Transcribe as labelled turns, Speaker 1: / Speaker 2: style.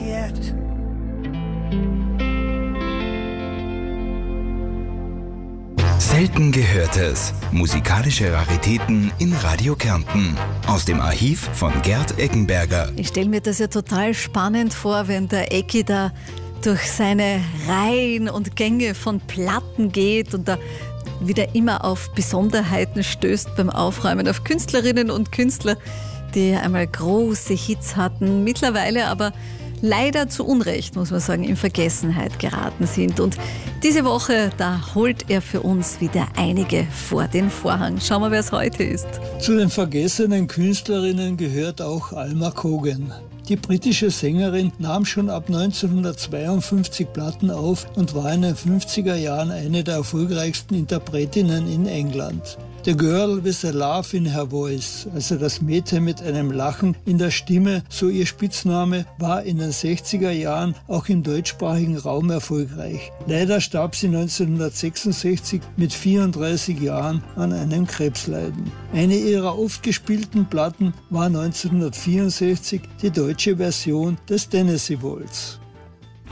Speaker 1: yet.
Speaker 2: Selten Gehörtes. Musikalische Raritäten in Radio Kärnten. Aus dem Archiv von Gerd Eckenberger.
Speaker 3: Ich stelle mir das ja total spannend vor, wenn der Ecki da durch seine Reihen und Gänge von Platten geht und da wieder immer auf Besonderheiten stößt beim Aufräumen, auf Künstlerinnen und Künstler, die einmal große Hits hatten, mittlerweile aber leider zu Unrecht, muss man sagen, in Vergessenheit geraten sind. Und diese Woche, da holt er für uns wieder einige vor den Vorhang. Schauen wir, wer es heute ist.
Speaker 4: Zu den vergessenen Künstlerinnen gehört auch Alma Cogan. Die britische Sängerin nahm schon ab 1952 Platten auf und war in den 50er Jahren eine der erfolgreichsten Interpretinnen in England. The Girl with a Laugh in Her Voice, also das Mädchen mit einem Lachen in der Stimme, so ihr Spitzname, war in den 60er Jahren auch im deutschsprachigen Raum erfolgreich. Leider starb sie 1966 mit 34 Jahren an einem Krebsleiden. Eine ihrer oft gespielten Platten war 1964 die deutsche Version des Tennessee Waltz.